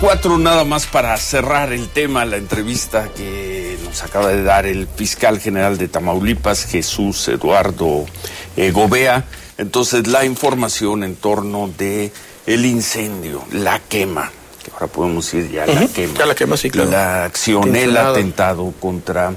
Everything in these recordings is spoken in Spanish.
Cuatro nada más para cerrar el tema, la entrevista que nos acaba de dar el fiscal general de Tamaulipas, Jesús Eduardo Gobea. Entonces, la información en torno de el incendio, la quema, que ahora podemos decir ya la quema. Ya la quema, sí, claro. La acción, el atentado contra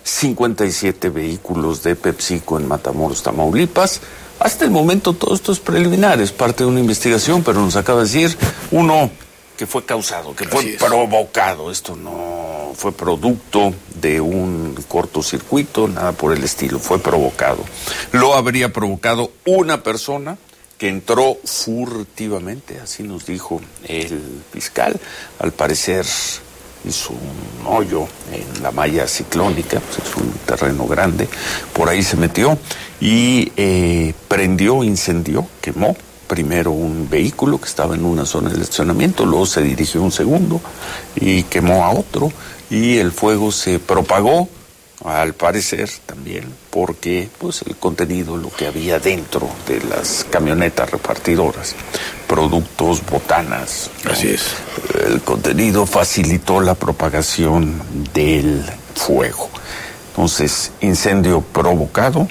57 vehículos de PepsiCo en Matamoros, Tamaulipas. Hasta el momento todo esto es preliminar, es parte de una investigación, pero nos acaba de decir uno que fue causado, que fue provocado. Esto no fue producto de un cortocircuito, nada por el estilo, fue provocado. Lo habría provocado una persona que entró furtivamente, así nos dijo el fiscal. Al parecer hizo un hoyo en la malla ciclónica, pues es un terreno grande, por ahí se metió y prendió, incendió, quemó primero un vehículo que estaba en una zona de estacionamiento, luego se dirigió un segundo y quemó a otro, y el fuego se propagó, al parecer también, porque pues el contenido, lo que había dentro de las camionetas repartidoras, productos, botanas, ¿no? Así es. El contenido facilitó la propagación del fuego. Entonces, incendio provocado,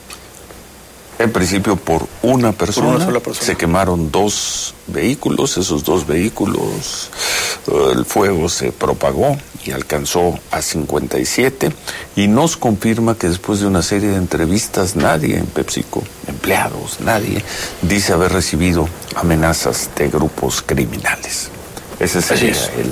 en principio por una persona. Por una sola persona. Se quemaron dos vehículos, esos dos vehículos, el fuego se propagó y alcanzó a 57, y nos confirma que después de una serie de entrevistas, nadie en PepsiCo, empleados, nadie, dice haber recibido amenazas de grupos criminales. Ese sería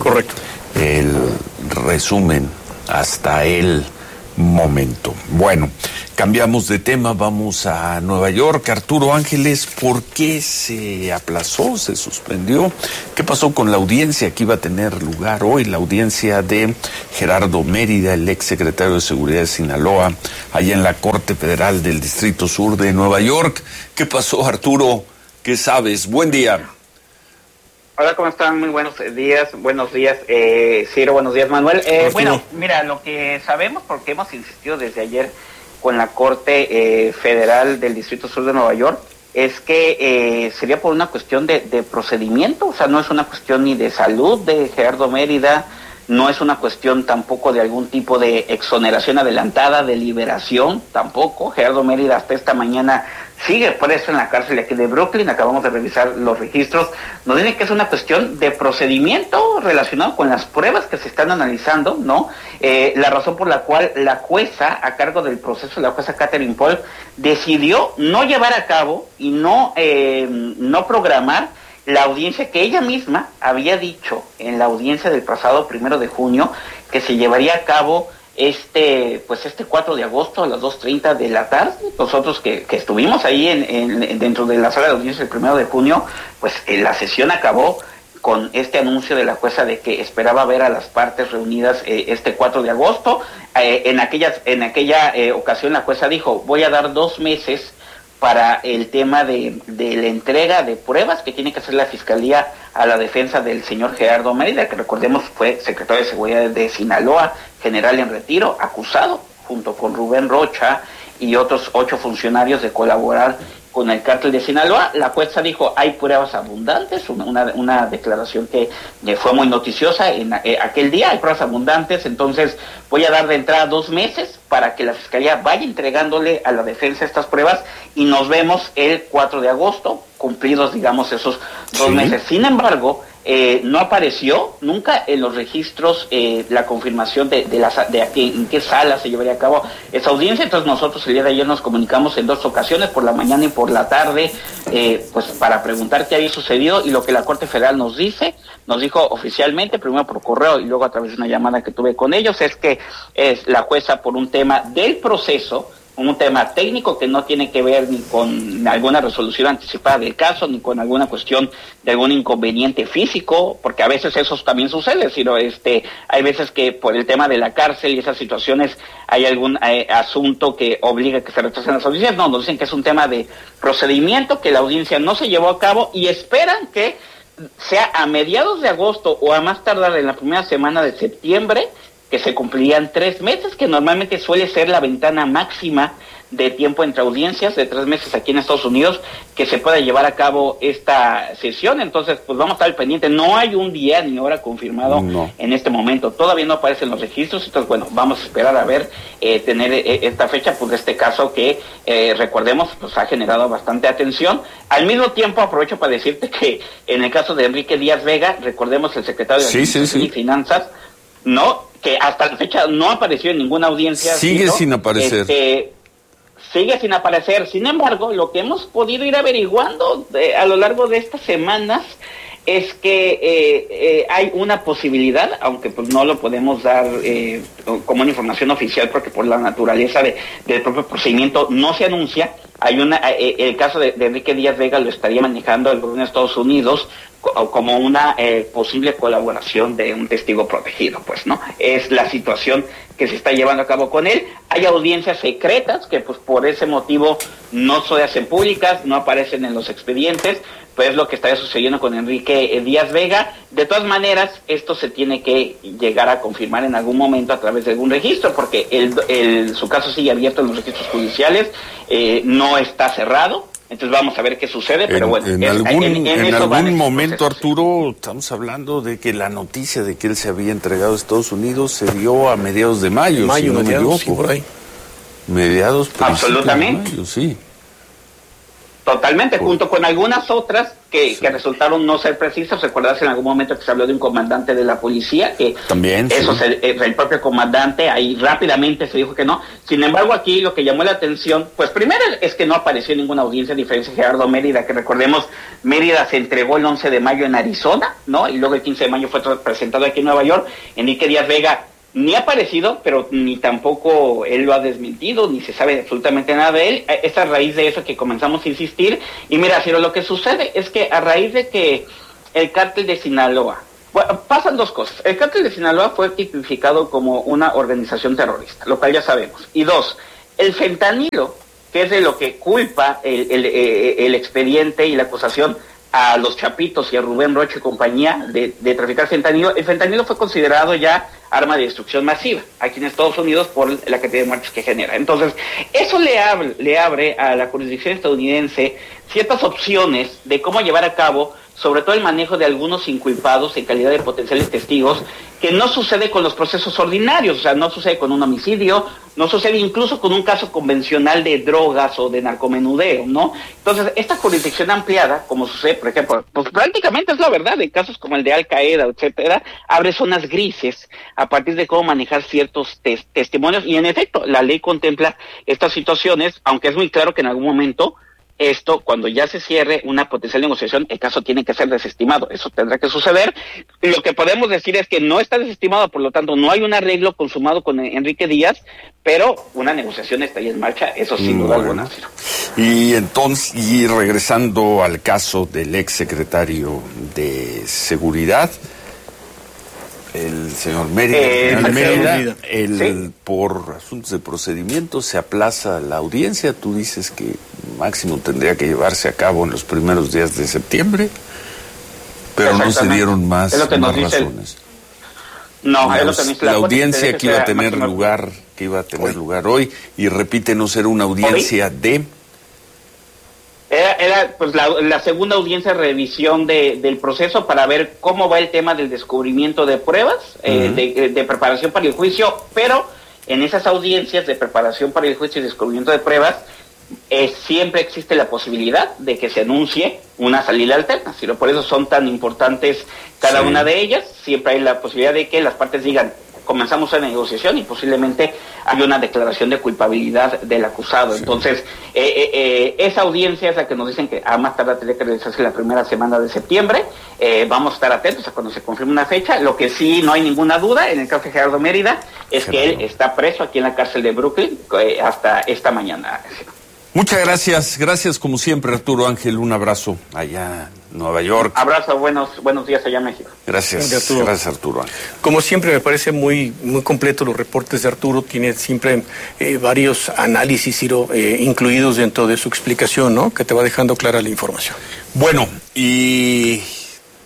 el resumen hasta el momento. Bueno, cambiamos de tema, vamos a Nueva York. Arturo Ángeles, ¿por qué se aplazó, se suspendió? ¿Qué pasó con la audiencia que iba a tener lugar hoy? La audiencia de Gerardo Mérida, el ex secretario de Seguridad de Sinaloa, allá en la Corte Federal del Distrito Sur de Nueva York. ¿Qué pasó, Arturo? ¿Qué sabes? Buen día. Hola, ¿cómo están? Muy buenos días. Buenos días, Ciro. Buenos días, Manuel. Bueno, mira, lo que sabemos, porque hemos insistido desde ayer con la Corte Federal del Distrito Sur de Nueva York, es que sería por una cuestión de procedimiento. O sea, no es una cuestión ni de salud de Gerardo Mérida, no es una cuestión tampoco de algún tipo de exoneración adelantada, de liberación, tampoco. Gerardo Mérida hasta esta mañana sigue preso en la cárcel aquí de Brooklyn. Acabamos de revisar los registros. Nos dicen que es una cuestión de procedimiento relacionado con las pruebas que se están analizando, ¿no? La razón por la cual la jueza a cargo del proceso, la jueza Catherine Paul, decidió no llevar a cabo y no programar la audiencia que ella misma había dicho en la audiencia del pasado 1 de junio que se llevaría a cabo este 4 de agosto a las 2:30 de la tarde. Nosotros que estuvimos ahí dentro de la sala de audiencia el 1 de junio, pues la sesión acabó con este anuncio de la jueza de que esperaba ver a las partes reunidas este 4 de agosto. En aquella ocasión la jueza dijo, voy a dar 2 meses para el tema de la entrega de pruebas que tiene que hacer la Fiscalía a la defensa del señor Gerardo Mérida, que recordemos fue secretario de Seguridad de Sinaloa, general en retiro, acusado junto con Rubén Rocha y otros 8 funcionarios de colaborar con el cártel de Sinaloa. La jueza dijo, hay pruebas abundantes, una declaración que fue muy noticiosa en aquel día, hay pruebas abundantes, entonces voy a dar de entrada 2 meses para que la Fiscalía vaya entregándole a la defensa estas pruebas y nos vemos el 4 de agosto, cumplidos, digamos, esos 2 meses. Sin embargo, no apareció nunca en los registros la confirmación de en qué sala se llevaría a cabo esa audiencia. Entonces nosotros el día de ayer nos comunicamos en 2 ocasiones, por la mañana y por la tarde, pues para preguntar qué había sucedido, y lo que la Corte Federal nos dijo oficialmente, primero por correo y luego a través de una llamada que tuve con ellos, es que es la jueza, por un tema del proceso, un tema técnico que no tiene que ver ni con alguna resolución anticipada del caso, ni con alguna cuestión de algún inconveniente físico, porque a veces eso también sucede, sino hay veces que por el tema de la cárcel y esas situaciones hay algún asunto que obliga a que se retrasen las audiencias. No, nos dicen que es un tema de procedimiento, que la audiencia no se llevó a cabo y esperan que sea a mediados de agosto o a más tardar en la primera semana de septiembre que se cumplirían 3 meses, que normalmente suele ser la ventana máxima de tiempo entre audiencias, de 3 meses aquí en Estados Unidos, que se pueda llevar a cabo esta sesión. Entonces, pues vamos a estar al pendiente. No hay un día ni hora confirmado en este momento. Todavía no aparecen los registros. Entonces, bueno, vamos a esperar a ver, tener esta fecha, pues de este caso que, recordemos, pues ha generado bastante atención. Al mismo tiempo, aprovecho para decirte que en el caso de Enrique Díaz Vega, recordemos el secretario de Administración y Finanzas, ¿no? Que hasta la fecha no apareció en ninguna audiencia. Sigue sin aparecer. Sigue sin aparecer. Sin embargo, lo que hemos podido ir averiguando a lo largo de estas semanas es que hay una posibilidad, aunque pues no lo podemos dar como una información oficial, porque por la naturaleza del propio procedimiento no se anuncia. Hay el caso de Enrique Díaz Vega lo estaría manejando el gobierno de Estados Unidos como una posible colaboración de un testigo protegido, pues, ¿no? Es la situación que se está llevando a cabo con él. Hay audiencias secretas que, pues, por ese motivo no se hacen públicas, no aparecen en los expedientes, pues es lo que estaría sucediendo con Enrique Díaz Vega. De todas maneras, esto se tiene que llegar a confirmar en algún momento a través de algún registro, porque su caso sigue abierto en los registros judiciales, no está cerrado. Entonces vamos a ver qué sucede, pero bueno. En algún momento, Arturo, estamos hablando de que la noticia de que él se había entregado a Estados Unidos se dio a mediados de mayo, si no me equivoco. Sí, por ahí. Mediados, absolutamente. De mayo, sí. Totalmente, junto con algunas otras que resultaron no ser precisas. Recordarás en algún momento que se habló de un comandante de la policía, que también el propio comandante, ahí rápidamente se dijo que no. Sin embargo, aquí lo que llamó la atención, pues primero es que no apareció en ninguna audiencia, a diferencia de Gerardo Mérida, que recordemos, Mérida se entregó el 11 de mayo en Arizona, ¿no? Y luego el 15 de mayo fue presentado aquí en Nueva York. Enrique Díaz Vega ni ha aparecido, pero ni tampoco él lo ha desmentido, ni se sabe absolutamente nada de él. Es a raíz de eso que comenzamos a insistir. Y mira, Ciro, lo que sucede es que a raíz de que el cártel de Sinaloa, bueno, pasan dos cosas. El cártel de Sinaloa fue tipificado como una organización terrorista, lo cual ya sabemos. Y dos, el fentanilo, que es de lo que culpa el expediente y la acusación a los Chapitos y a Rubén Rocha y compañía de traficar fentanilo. El fentanilo fue considerado ya arma de destrucción masiva aquí en Estados Unidos por la cantidad de muertes que genera. Entonces, eso le abre a la jurisdicción estadounidense ciertas opciones de cómo llevar a cabo, sobre todo el manejo de algunos inculpados en calidad de potenciales testigos, que no sucede con los procesos ordinarios. O sea, no sucede con un homicidio, no sucede incluso con un caso convencional de drogas o de narcomenudeo, ¿no? Entonces, esta jurisdicción ampliada, como sucede, por ejemplo, pues prácticamente es la verdad, en casos como el de Al Qaeda, etcétera, abre zonas grises a partir de cómo manejar ciertos testimonios. Y en efecto, la ley contempla estas situaciones, aunque es muy claro que en algún momento esto, cuando ya se cierre una potencial negociación, el caso tiene que ser desestimado. Eso tendrá que suceder. Lo que podemos decir es que no está desestimado, por lo tanto, no hay un arreglo consumado con Enrique Díaz, pero una negociación está ahí en marcha, eso sin duda alguna. Y entonces, y regresando al caso del ex secretario de Seguridad, el señor Mérida, ¿sí? Por asuntos de procedimiento se aplaza la audiencia. Tú dices que máximo tendría que llevarse a cabo en los primeros días de septiembre, pero no se dieron más razones. No, es lo que nos dice la audiencia que iba a tener lugar hoy, y repite, no será una audiencia de... Era pues la segunda audiencia de revisión del proceso para ver cómo va el tema del descubrimiento de pruebas, de preparación para el juicio, pero en esas audiencias de preparación para el juicio y descubrimiento de pruebas siempre existe la posibilidad de que se anuncie una salida alterna. Por eso son tan importantes cada una de ellas. Siempre hay la posibilidad de que las partes digan: comenzamos una negociación y posiblemente hay una declaración de culpabilidad del acusado. Sí. Entonces, esa audiencia es la que nos dicen que a más tardar tiene que realizarse la primera semana de septiembre. Vamos a estar atentos a cuando se confirme una fecha. Lo que sí no hay ninguna duda en el caso de Gerardo Mérida es que él está preso aquí en la cárcel de Brooklyn hasta esta mañana. Muchas gracias como siempre, Arturo Ángel, un abrazo allá en Nueva York. Abrazo, buenos días allá en México. Gracias Arturo Ángel. Como siempre me parece muy completo los reportes de Arturo, tiene siempre varios análisis, Ciro, incluidos dentro de su explicación, ¿no? Que te va dejando clara la información. Bueno, y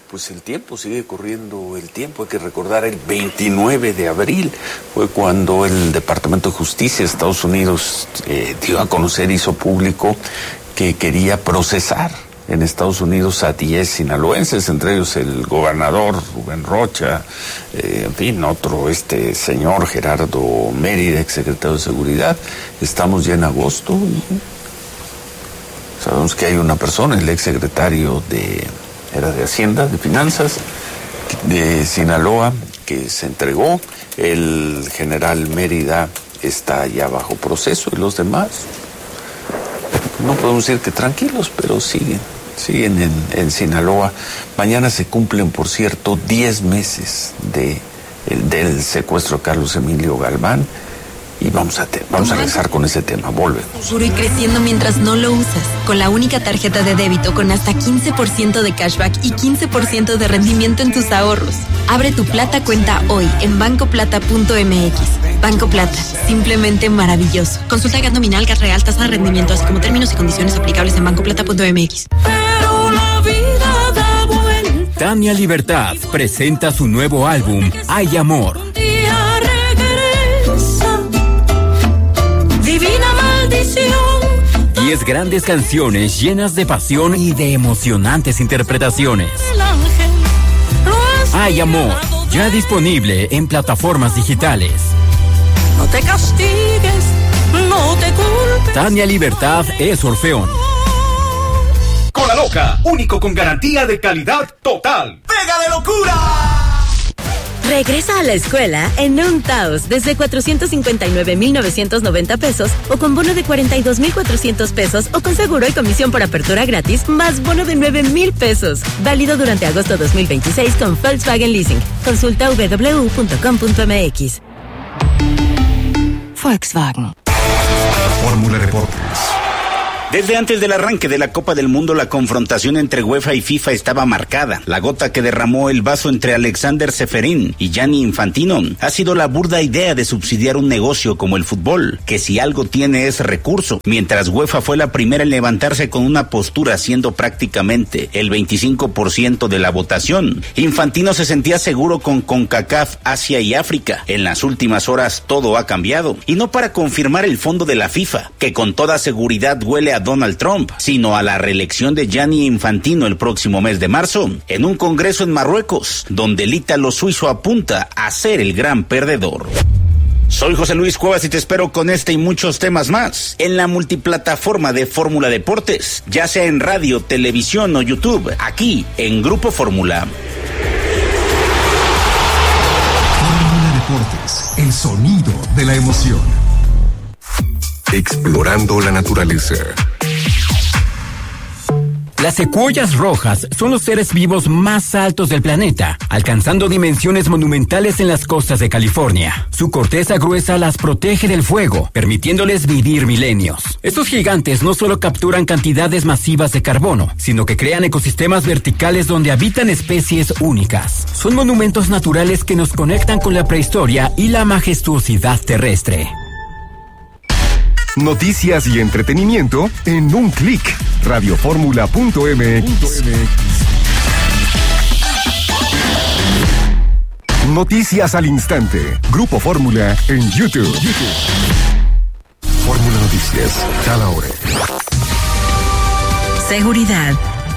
pues el tiempo sigue corriendo, el tiempo. Hay que recordar el 29 de abril fue cuando el Departamento de Justicia de Estados Unidos dio a conocer, hizo público que quería procesar en Estados Unidos a 10 sinaloenses, entre ellos el gobernador Rubén Rocha, en fin, otro señor Gerardo Mérida, exsecretario de Seguridad. Estamos ya en agosto y sabemos que hay una persona, el exsecretario de Hacienda, de Finanzas, de Sinaloa, que se entregó. El general Mérida está ya bajo proceso y los demás, no podemos decir que tranquilos, pero siguen en Sinaloa. Mañana se cumplen, por cierto, 10 meses del secuestro de Carlos Emilio Galván. Y vamos a regresar con ese tema. Volvemos. Seguro y creciendo mientras no lo usas. Con la única tarjeta de débito con hasta 15% de cashback y 15% de rendimiento en tus ahorros. Abre tu Plata cuenta hoy en bancoplata.mx. Banco Plata, simplemente maravilloso. Consulta gas nominal, gas real, tasa de rendimiento, así como términos y condiciones aplicables en bancoplata.mx. Pero la vida da vuelta. Tania Libertad presenta su nuevo álbum, Hay Amor. Divina maldición. 10 grandes canciones llenas de pasión y de emocionantes interpretaciones. Hay Amor, ya disponible en plataformas digitales. No te castigues, no te culpes. Tania Libertad es Orfeón. Cola Loca, único con garantía de calidad total. ¡Pega de locura! Regresa a la escuela en un Taos desde 459,990 pesos o con bono de 42,400 pesos o con seguro y comisión por apertura gratis más bono de 9,000 pesos. Válido durante agosto 2026 con Volkswagen Leasing. Consulta www.com.mx. Volkswagen. Fórmula Deportes. Desde antes del arranque de la Copa del Mundo, la confrontación entre UEFA y FIFA estaba marcada. La gota que derramó el vaso entre Alexander Ceferín y Gianni Infantino ha sido la burda idea de subsidiar un negocio como el fútbol, que si algo tiene es recurso, mientras UEFA fue la primera en levantarse con una postura, siendo prácticamente el 25% de la votación. Infantino se sentía seguro con CONCACAF, Asia y África. En las últimas horas todo ha cambiado, y no para confirmar el fondo de la FIFA, que con toda seguridad huele a Donald Trump, sino a la reelección de Gianni Infantino el próximo mes de marzo, en un congreso en Marruecos, donde el ítalo suizo apunta a ser el gran perdedor. Soy José Luis Cuevas y te espero con este y muchos temas más en la multiplataforma de Fórmula Deportes, ya sea en radio, televisión o YouTube, aquí en Grupo Fórmula. Fórmula Deportes, el sonido de la emoción. Explorando la naturaleza. Las secuoyas rojas son los seres vivos más altos del planeta, alcanzando dimensiones monumentales en las costas de California. Su corteza gruesa las protege del fuego, permitiéndoles vivir milenios. Estos gigantes no solo capturan cantidades masivas de carbono, sino que crean ecosistemas verticales donde habitan especies únicas. Son monumentos naturales que nos conectan con la prehistoria y la majestuosidad terrestre. Noticias y entretenimiento en un clic. Radioformula.mx. Noticias al instante. Grupo Fórmula en YouTube. Fórmula Noticias, cada hora. Seguridad.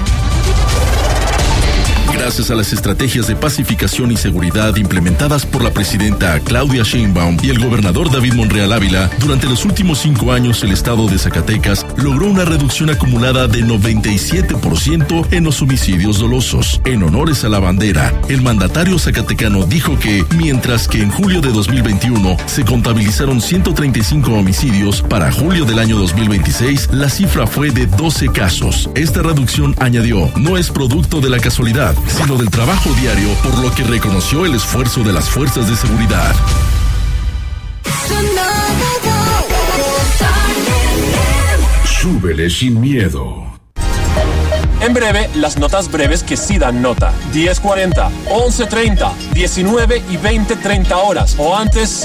Gracias a las estrategias de pacificación y seguridad implementadas por la presidenta Claudia Sheinbaum y el gobernador David Monreal Ávila, durante los últimos 5 años el estado de Zacatecas logró una reducción acumulada de 97% en los homicidios dolosos. En honores a la bandera, el mandatario zacatecano dijo que, mientras que en julio de 2021 se contabilizaron 135 homicidios, para julio del año 2026 la cifra fue de 12 casos. Esta reducción, añadió, no es producto de la casualidad, sino del trabajo diario, por lo que reconoció el esfuerzo de las fuerzas de seguridad. Súbele sin miedo. En breve, las notas breves que sí dan nota. 10:40, 11:30, 19 y 20:30 horas. O antes,